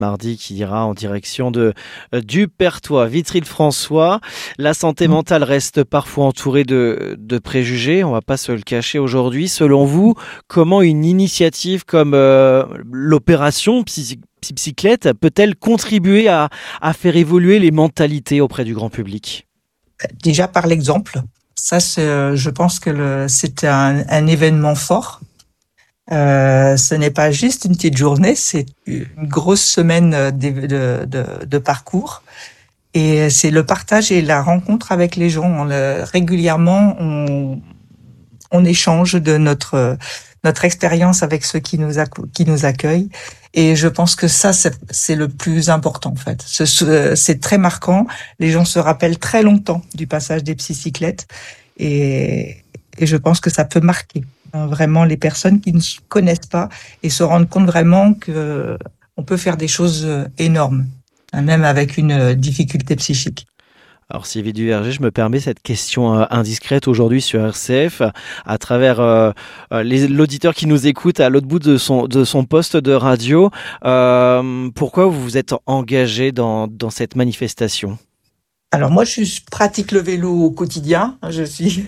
mardi qui ira en direction du Perthois. Vitry-le-François, la santé mentale reste parfois entourée de préjugés, on va pas se le cacher aujourd'hui. Selon vous, comment une initiative comme l'opération Psycyclette peut-elle contribuer à faire évoluer les mentalités auprès du grand public ? Déjà par l'exemple. Ça, je pense que c'est un événement fort. Ce n'est pas juste une petite journée, c'est une grosse semaine de parcours. Et c'est le partage et la rencontre avec les gens. Régulièrement, on échange de notre expérience avec ceux qui nous accueillent. Et je pense que ça, c'est le plus important, en fait. C'est très marquant. Les gens se rappellent très longtemps du passage des psycyclettes. Et je pense que ça peut marquer vraiment les personnes qui ne se connaissent pas et se rendent compte vraiment que on peut faire des choses énormes, même avec une difficulté psychique. Alors Sylvie Duverger, je me permets cette question indiscrète aujourd'hui sur RCF, à travers l'auditeur qui nous écoute à l'autre bout de son poste de radio. Pourquoi vous vous êtes engagé dans cette manifestation ? Alors moi, je pratique le vélo au quotidien. Je suis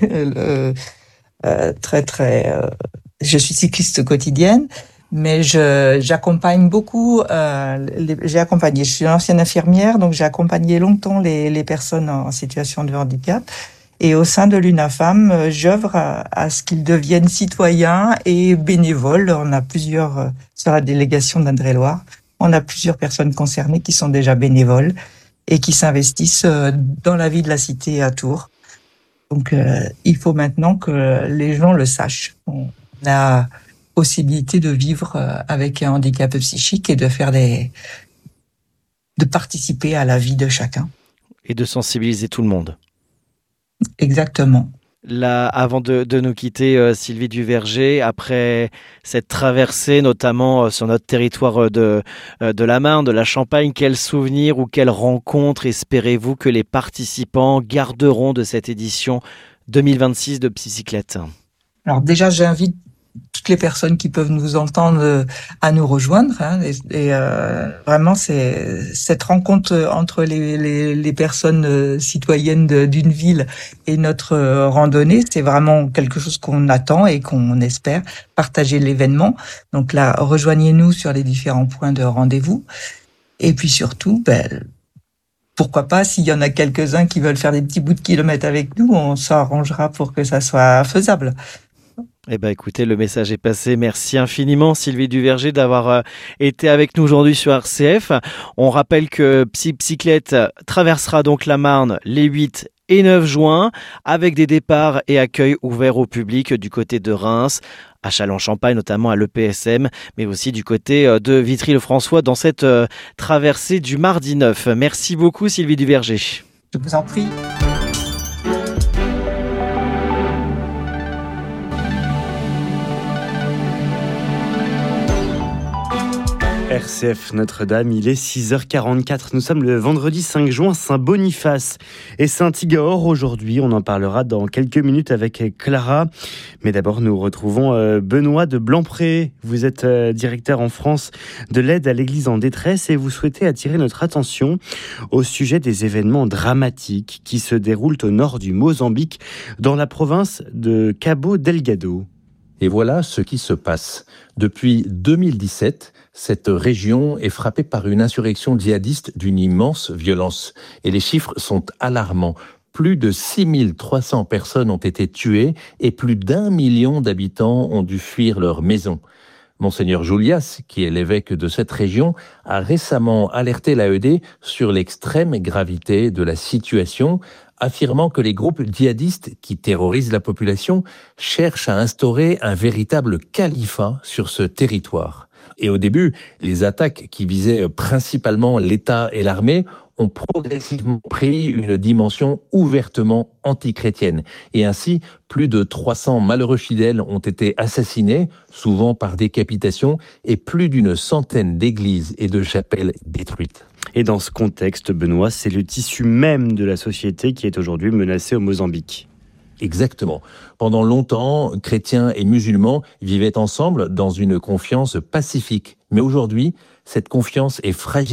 je suis cycliste quotidienne, mais j'accompagne beaucoup. Je suis une ancienne infirmière, donc j'ai accompagné longtemps les personnes en situation de handicap. Et au sein de l'UNAFAM, j'œuvre à ce qu'ils deviennent citoyens et bénévoles. On a plusieurs sur la délégation d'Indre-et-Loire. On a plusieurs personnes concernées qui sont déjà bénévoles et qui s'investissent dans la vie de la cité à Tours. Donc, il faut maintenant que les gens le sachent. On a possibilité de vivre avec un handicap psychique et de participer à la vie de chacun. Et de sensibiliser tout le monde. Exactement. Là, avant de nous quitter, Sylvie Duverger, après cette traversée, notamment sur notre territoire de la Marne, de la Champagne, quels souvenirs ou quelles rencontres espérez-vous que les participants garderont de cette édition 2026 de Psycyclette ? Alors déjà, j'invite toutes les personnes qui peuvent nous entendre à nous rejoindre. Vraiment, c'est cette rencontre entre les personnes citoyennes d'une ville et notre randonnée. C'est vraiment quelque chose qu'on attend et qu'on espère partager l'événement. Donc là, rejoignez-nous sur les différents points de rendez-vous. Et puis surtout, pourquoi pas, s'il y en a quelques-uns qui veulent faire des petits bouts de kilomètres avec nous, on s'arrangera pour que ça soit faisable. Eh bien, écoutez, le message est passé. Merci infiniment, Sylvie Duverger, d'avoir été avec nous aujourd'hui sur RCF. On rappelle que Psycyclette traversera donc la Marne les 8 et 9 juin, avec des départs et accueils ouverts au public du côté de Reims, à Châlons-Champagne, notamment à l'EPSM, mais aussi du côté de Vitry-le-François dans cette traversée du mardi 9. Merci beaucoup, Sylvie Duverger. Je vous en prie. RCF Notre-Dame, il est 6h44. Nous sommes le vendredi 5 juin, Saint-Boniface et Saint-Igor. Aujourd'hui, on en parlera dans quelques minutes avec Clara. Mais d'abord, nous retrouvons Benoît de Blanpré. Vous êtes directeur en France de l'aide à l'Église en détresse et vous souhaitez attirer notre attention au sujet des événements dramatiques qui se déroulent au nord du Mozambique, dans la province de Cabo Delgado. Et voilà ce qui se passe. Depuis 2017, cette région est frappée par une insurrection djihadiste d'une immense violence. Et les chiffres sont alarmants. Plus de 6300 personnes ont été tuées et plus d'1 million d'habitants ont dû fuir leur maison. Monseigneur Julias, qui est l'évêque de cette région, a récemment alerté l'AED sur l'extrême gravité de la situation, affirmant que les groupes djihadistes qui terrorisent la population cherchent à instaurer un véritable califat sur ce territoire. Et au début, les attaques qui visaient principalement l'État et l'armée ont progressivement pris une dimension ouvertement antichrétienne. Et ainsi, plus de 300 malheureux fidèles ont été assassinés, souvent par décapitation, et plus d'une centaine d'églises et de chapelles détruites. Et dans ce contexte, Benoît, c'est le tissu même de la société qui est aujourd'hui menacé au Mozambique. Exactement. Pendant longtemps, chrétiens et musulmans vivaient ensemble dans une confiance pacifique. Mais aujourd'hui, cette confiance est fragile.